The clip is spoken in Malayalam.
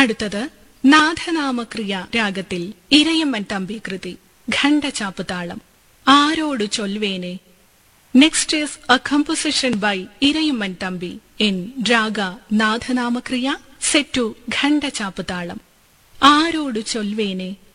അടുത്തത് നാഥനാമക്രിയ രാഗത്തിൽ ഇരയമ്മൻ തമ്പി കൃതി ഖണ്ഡചാപ്പുതാളം. ആരോടു ചൊൽവേനെ. Next is a composition by Irayamman Thambi in Raga Nadhanamakriya set to Ghanda Chaputalam. ആരോടു ചൊൽവേനെ